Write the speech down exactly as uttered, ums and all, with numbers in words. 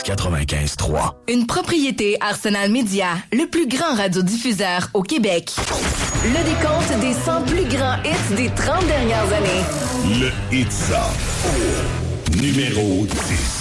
quatre-vingt-quinze trois. Une propriété Arsenal Média, le plus grand radiodiffuseur au Québec. Le décompte des cent plus grands hits des trente dernières années. Le Hitsa. Numéro dix.